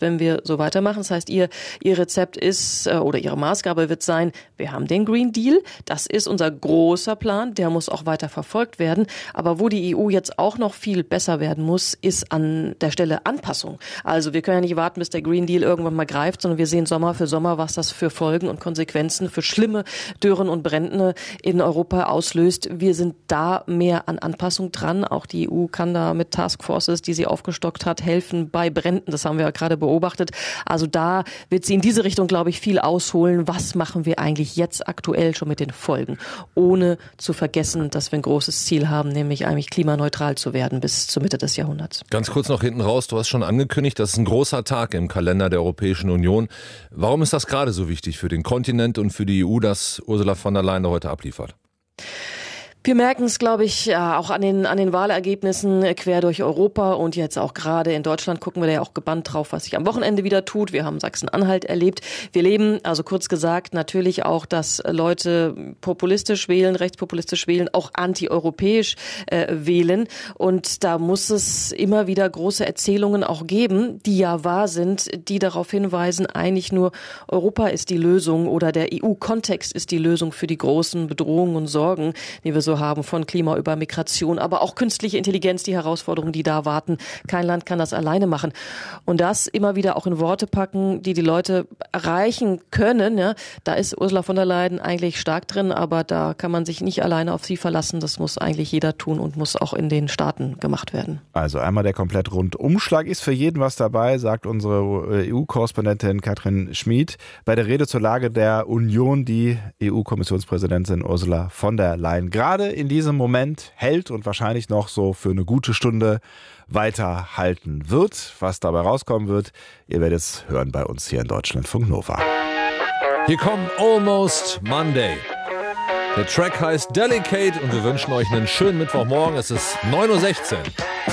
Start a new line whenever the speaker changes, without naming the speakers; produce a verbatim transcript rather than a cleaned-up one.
wenn wir so weitermachen. Das heißt, ihr, ihr Rezept ist, oder ihre Maßgabe wird sein, wir haben den Green Deal. Das ist unser großer Plan. Der muss auch weiter verfolgt werden. Aber wo die E U jetzt auch noch viel besser werden muss, ist an der Stelle Anpassung. Also wir können ja nicht warten, bis der Green Deal irgendwann mal greift, sondern wir sehen Sommer für Sommer, was das für Folgen und Konsequenzen für schlimme Dürren und Brände in Europa auslöst. Wir sind da mehr an Anpassung dran. Auch die E U kann da mit Taskforces, die sie aufgestockt hat, helfen bei Bränden. Das haben wir ja gerade beobachtet. Also da wird sie in diese Richtung, glaube ich, viel ausholen. Was machen wir eigentlich jetzt aktuell schon mit den Folgen? Ohne zu vergessen, dass wir ein großes Ziel haben, nämlich eigentlich klimaneutral zu werden bis zur Mitte des Jahrhunderts.
Ganz kurz noch hinten raus. Du hast schon angekündigt, das ist ein großer Tag im Kalender der Europäischen Union. Warum ist das gerade so wichtig für den Kontinent und für die E U, dass Ursula von der Leyen heute abliefert?
Wir merken es, glaube ich, ja, auch an den, an den Wahlergebnissen quer durch Europa und jetzt auch gerade in Deutschland gucken wir da ja auch gebannt drauf, was sich am Wochenende wieder tut. Wir haben Sachsen-Anhalt erlebt. Wir leben, also kurz gesagt, natürlich auch, dass Leute populistisch wählen, rechtspopulistisch wählen, auch antieuropäisch äh, wählen. Und da muss es immer wieder große Erzählungen auch geben, die ja wahr sind, die darauf hinweisen, eigentlich nur Europa ist die Lösung oder der E U-Kontext ist die Lösung für die großen Bedrohungen und Sorgen, die wir so haben, von Klima über Migration, aber auch künstliche Intelligenz, die Herausforderungen, die da warten. Kein Land kann das alleine machen. Und das immer wieder auch in Worte packen, die die Leute erreichen können. Ja, da ist Ursula von der Leyen eigentlich stark drin, aber da kann man sich nicht alleine auf sie verlassen. Das muss eigentlich jeder tun und muss auch in den Staaten gemacht werden.
Also einmal der komplett Rundumschlag ist für jeden was dabei, sagt unsere E U-Korrespondentin Katrin Schmid. Bei der Rede zur Lage der Union, die E U-Kommissionspräsidentin Ursula von der Leyen gerade in diesem Moment hält und wahrscheinlich noch so für eine gute Stunde weiterhalten wird. Was dabei rauskommen wird, ihr werdet es hören bei uns hier in Deutschlandfunk Nova.
Hier kommt Almost Monday. Der Track heißt Delicate und wir wünschen euch einen schönen Mittwochmorgen. Es ist neun Uhr sechzehn.